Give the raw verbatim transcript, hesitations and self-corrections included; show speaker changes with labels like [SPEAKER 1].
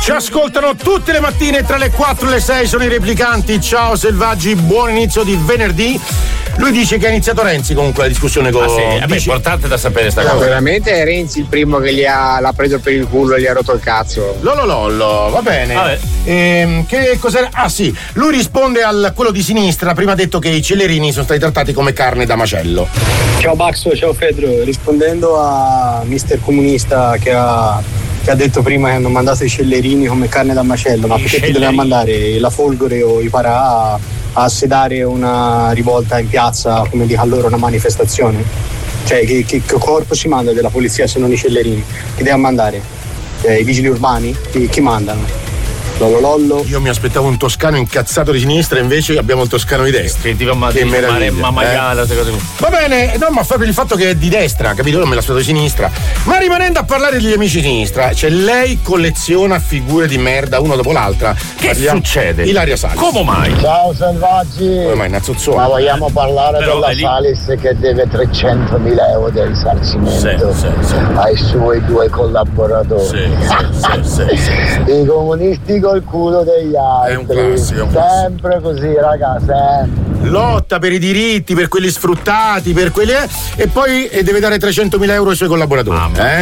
[SPEAKER 1] Ci ascoltano tutte le mattine tra le quattro e le sei, sono i replicanti. Ciao selvaggi, buon inizio di venerdì. Lui dice che ha iniziato Renzi comunque la discussione con.
[SPEAKER 2] Ah sì, è importante da sapere sta
[SPEAKER 3] no,
[SPEAKER 2] cosa.
[SPEAKER 3] Veramente è Renzi il primo che gli ha, l'ha preso per il culo e gli ha rotto il cazzo.
[SPEAKER 1] Lollo lollo, va bene.
[SPEAKER 2] Vabbè.
[SPEAKER 1] Ehm, che cos'era? Ah sì, lui risponde al quello di sinistra, prima ha detto che i cellerini sono stati trattati come carne da macello.
[SPEAKER 4] Ciao Baxo, ciao Fedro, rispondendo a mister Comunista che ha, che ha detto prima che hanno mandato i cellerini come carne da macello, ma perché ti doveva mandare la Folgore o i Parà a, a sedare una rivolta in piazza, come dica loro, una manifestazione? Cioè che, che, che corpo si manda della polizia se non i cellerini? Chi deve mandare? Eh, I vigili urbani? Chi, chi mandano? Lollo lollo.
[SPEAKER 1] Io mi aspettavo un toscano incazzato di sinistra, invece abbiamo il toscano di destra.
[SPEAKER 2] Che ti va
[SPEAKER 1] che meraviglia,
[SPEAKER 2] maiala,
[SPEAKER 1] eh?
[SPEAKER 2] cose così.
[SPEAKER 1] Va bene, no, ma fa per il fatto che è di destra, capito? Io me l'aspettavo di sinistra. Ma rimanendo a parlare degli amici di sinistra, cioè lei colleziona figure di merda una dopo l'altra.
[SPEAKER 2] Che
[SPEAKER 1] Parliamo...
[SPEAKER 2] succede?
[SPEAKER 1] Ilaria Salis.
[SPEAKER 2] Come mai?
[SPEAKER 5] Ciao selvaggi.
[SPEAKER 1] Come mai, Nazzozzone?
[SPEAKER 5] Ma vogliamo parlare
[SPEAKER 2] Però
[SPEAKER 5] della
[SPEAKER 2] lì...
[SPEAKER 5] Salis che deve trecentomila euro del risarcimento
[SPEAKER 2] sì, sì, sì.
[SPEAKER 5] ai suoi due collaboratori.
[SPEAKER 2] Sì, sì, sì, sì, sì.
[SPEAKER 5] I comunisti col culo degli altri.
[SPEAKER 1] È un classico, è un classico.
[SPEAKER 5] Sempre così, raga, sempre.
[SPEAKER 1] Lotta per i diritti, per quelli sfruttati, per quelli. Eh, e poi eh, deve dare trecentomila euro ai suoi collaboratori.
[SPEAKER 2] Mamma.
[SPEAKER 1] Eh?